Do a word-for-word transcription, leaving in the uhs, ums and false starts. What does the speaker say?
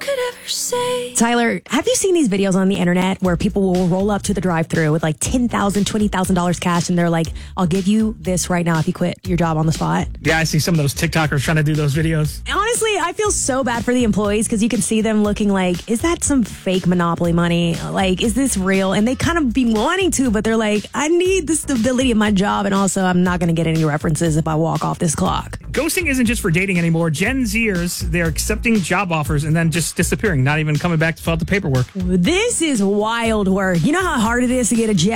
could ever say. Tyler, have you seen these videos on the internet where people will roll up to the drive-thru with like ten thousand dollars, twenty thousand dollars cash, and they're like, I'll give you this right now if you quit your job on the spot? Yeah, I see some of those TikTokers trying to do those videos. Honestly, I feel so bad for the employees because you can see them looking like, is that some fake Monopoly money? Like, is this real? And they kind of be wanting to, but they're like, I need the stability of my job, and also I'm not going to get any references if I walk off this clock. Ghosting isn't just for dating anymore. Gen Zers, they're accepting job offers and then just disappearing, not even coming back to fill out the paperwork. This is wild work. You know how hard it is to get a job?